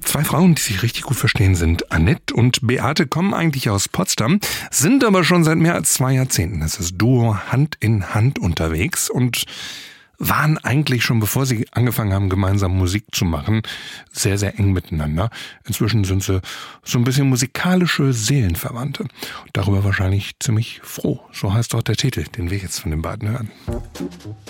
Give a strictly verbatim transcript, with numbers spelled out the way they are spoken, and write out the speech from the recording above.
Zwei Frauen, die sich richtig gut verstehen, sind Annette und Beate, kommen eigentlich aus Potsdam, sind aber schon seit mehr als zwei Jahrzehnten, das ist Duo, Hand in Hand unterwegs und waren eigentlich schon, bevor sie angefangen haben, gemeinsam Musik zu machen, sehr, sehr eng miteinander. Inzwischen sind sie so ein bisschen musikalische Seelenverwandte. Und darüber wahrscheinlich ziemlich froh. So heißt auch der Titel, den wir jetzt von den beiden hören.